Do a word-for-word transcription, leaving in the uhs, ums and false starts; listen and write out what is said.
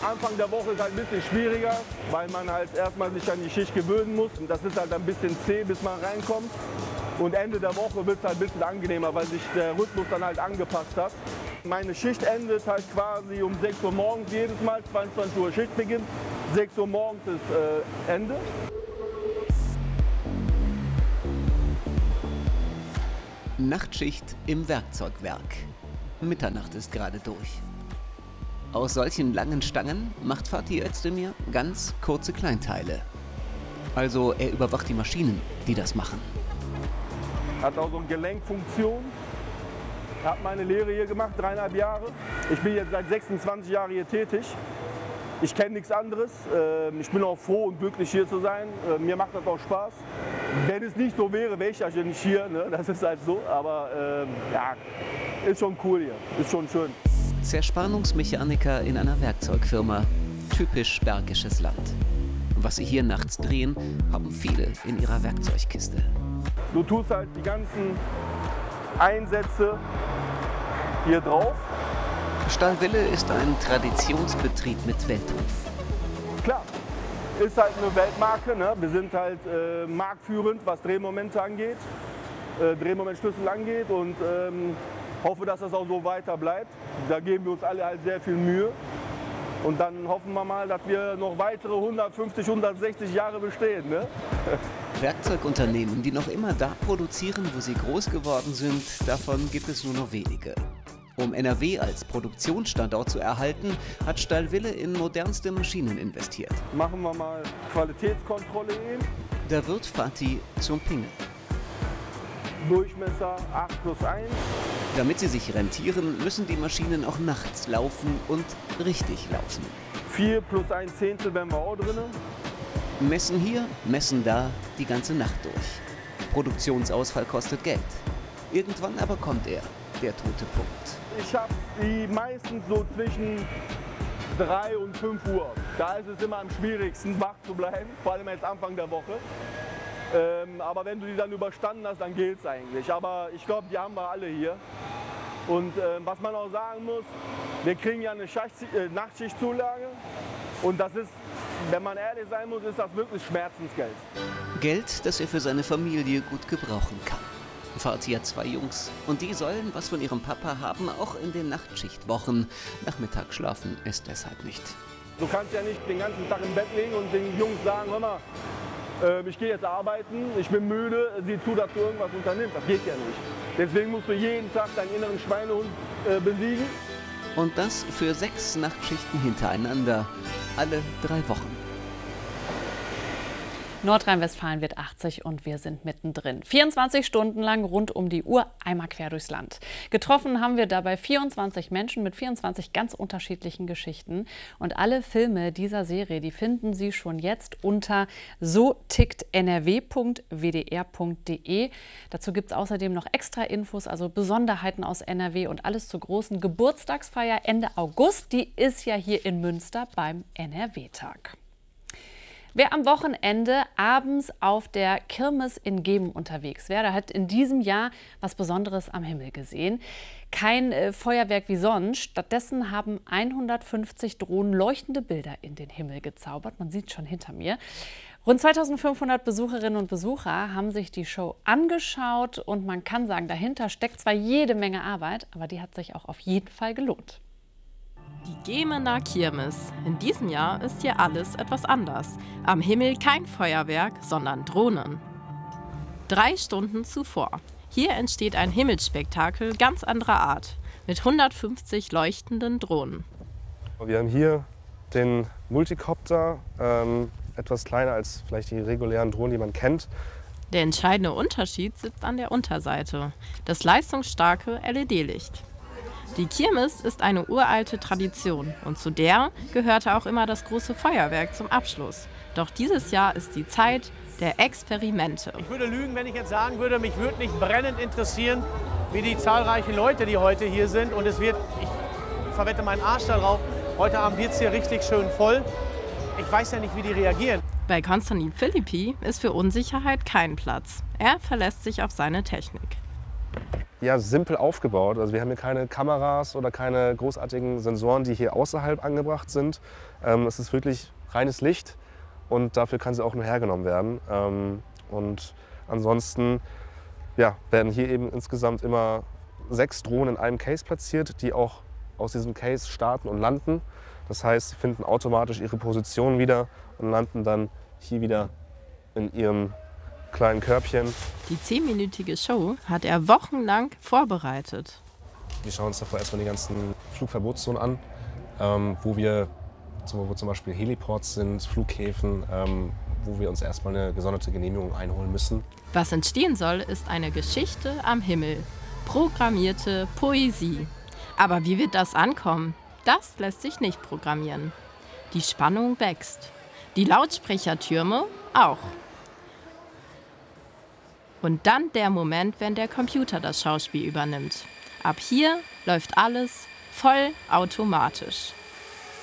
Anfang der Woche ist halt ein bisschen schwieriger, weil man halt erstmal sich an die Schicht gewöhnen muss. Und das ist halt ein bisschen zäh, bis man reinkommt. Und Ende der Woche wird es halt ein bisschen angenehmer, weil sich der Rhythmus dann halt angepasst hat. Meine Schicht endet halt quasi um sechs Uhr morgens jedes Mal, zweiundzwanzig Uhr Schichtbeginn. sechs Uhr morgens ist äh, Ende. Nachtschicht im Werkzeugwerk. Mitternacht ist gerade durch. Aus solchen langen Stangen macht Fatih Özdemir ganz kurze Kleinteile. Also er überwacht die Maschinen, die das machen. Hat auch so eine Gelenkfunktion. Habe meine Lehre hier gemacht, dreieinhalb Jahre. Ich bin jetzt seit sechsundzwanzig Jahren hier tätig. Ich kenne nichts anderes. Ich bin auch froh und glücklich, hier zu sein. Mir macht das auch Spaß. Wenn es nicht so wäre, wäre ich ja nicht hier. Ne? Das ist halt so. Aber ähm, ja, ist schon cool hier. Ist schon schön. Zerspannungsmechaniker in einer Werkzeugfirma. Typisch bergisches Land. Was sie hier nachts drehen, haben viele in ihrer Werkzeugkiste. Du tust halt die ganzen Einsätze hier drauf. Stahlwille ist ein Traditionsbetrieb mit Weltruf. Klar, ist halt eine Weltmarke. Ne? Wir sind halt äh, marktführend, was Drehmomente angeht, äh, Drehmomentschlüssel angeht und ähm, hoffe, dass das auch so weiter bleibt. Da geben wir uns alle halt sehr viel Mühe. Und dann hoffen wir mal, dass wir noch weitere hundertfünfzig, hundertsechzig Jahre bestehen. Ne? Werkzeugunternehmen, die noch immer da produzieren, wo sie groß geworden sind, davon gibt es nur noch wenige. Um N R W als Produktionsstandort zu erhalten, hat Stahlwille in modernste Maschinen investiert. Machen wir mal Qualitätskontrolle eben. Da wird Fatih zum Pingel. Durchmesser acht plus eins. Damit sie sich rentieren, müssen die Maschinen auch nachts laufen und richtig laufen. vier plus ein Zehntel wären wir auch drin. Messen hier, messen da, die ganze Nacht durch. Produktionsausfall kostet Geld. Irgendwann aber kommt er, der tote Punkt. Ich habe die meistens so zwischen drei und fünf Uhr. Da ist es immer am schwierigsten, wach zu bleiben, vor allem jetzt Anfang der Woche. Ähm, aber wenn du die dann überstanden hast, dann geht es eigentlich. Aber ich glaube, die haben wir alle hier. Und äh, was man auch sagen muss, wir kriegen ja eine Schacht, äh, Nachtschichtzulage. Und das ist, wenn man ehrlich sein muss, ist das wirklich Schmerzensgeld. Geld, das er für seine Familie gut gebrauchen kann. Fatih hat zwei Jungs und die sollen was von ihrem Papa haben, auch in den Nachtschichtwochen. Nachmittag schlafen ist deshalb nicht. Du kannst ja nicht den ganzen Tag im Bett liegen und den Jungs sagen, hör mal, äh, ich gehe jetzt arbeiten, ich bin müde, sieh zu, dass du irgendwas unternimmst. Das geht ja nicht. Deswegen musst du jeden Tag deinen inneren Schweinehund äh, besiegen. Und das für sechs Nachtschichten hintereinander, alle drei Wochen. Nordrhein-Westfalen wird achtzig und wir sind mittendrin. vierundzwanzig Stunden lang rund um die Uhr, einmal quer durchs Land. Getroffen haben wir dabei vierundzwanzig Menschen mit vierundzwanzig ganz unterschiedlichen Geschichten. Und alle Filme dieser Serie, die finden Sie schon jetzt unter so tickt n r w punkt w d r punkt d e. Dazu gibt es außerdem noch extra Infos, also Besonderheiten aus N R W und alles zur großen Geburtstagsfeier Ende August. Die ist ja hier in Münster beim N R W-Tag. Wer am Wochenende abends auf der Kirmes in Gemen unterwegs wäre, der hat in diesem Jahr was Besonderes am Himmel gesehen. Kein äh, Feuerwerk wie sonst. Stattdessen haben hundertfünfzig Drohnen leuchtende Bilder in den Himmel gezaubert. Man sieht schon hinter mir. Rund zweitausendfünfhundert Besucherinnen und Besucher haben sich die Show angeschaut. Und man kann sagen, dahinter steckt zwar jede Menge Arbeit, aber die hat sich auch auf jeden Fall gelohnt. Die Gemener Kirmes. In diesem Jahr ist hier alles etwas anders. Am Himmel kein Feuerwerk, sondern Drohnen. Drei Stunden zuvor. Hier entsteht ein Himmelsspektakel ganz anderer Art, mit hundertfünfzig leuchtenden Drohnen. Wir haben hier den Multicopter, ähm, etwas kleiner als vielleicht die regulären Drohnen, die man kennt. Der entscheidende Unterschied sitzt an der Unterseite, das leistungsstarke L E D-Licht. Die Kirmes ist eine uralte Tradition und zu der gehörte auch immer das große Feuerwerk zum Abschluss. Doch dieses Jahr ist die Zeit der Experimente. Ich würde lügen, wenn ich jetzt sagen würde, mich würde nicht brennend interessieren, wie die zahlreichen Leute, die heute hier sind. Und es wird, ich verwette meinen Arsch darauf, heute Abend wird es hier richtig schön voll. Ich weiß ja nicht, wie die reagieren. Bei Konstantin Philippi ist für Unsicherheit kein Platz. Er verlässt sich auf seine Technik. ja, simpel aufgebaut. Also wir haben hier keine Kameras oder keine großartigen Sensoren, die hier außerhalb angebracht sind. Ähm, es ist wirklich reines Licht und dafür kann sie auch nur hergenommen werden. Ähm, und ansonsten ja, werden hier eben insgesamt immer sechs Drohnen in einem Case platziert, die auch aus diesem Case starten und landen. Das heißt, sie finden automatisch ihre Position wieder und landen dann hier wieder in ihrem kleinen Körbchen. Die zehnminütige Show hat er wochenlang vorbereitet. Wir schauen uns davor erstmal die ganzen Flugverbotszonen an, ähm, wo wir wo zum Beispiel Heliports sind, Flughäfen, ähm, wo wir uns erstmal eine gesonderte Genehmigung einholen müssen. Was entstehen soll, ist eine Geschichte am Himmel. Programmierte Poesie. Aber wie wird das ankommen? Das lässt sich nicht programmieren. Die Spannung wächst. Die Lautsprechertürme auch. Und dann der Moment, wenn der Computer das Schauspiel übernimmt. Ab hier läuft alles voll automatisch.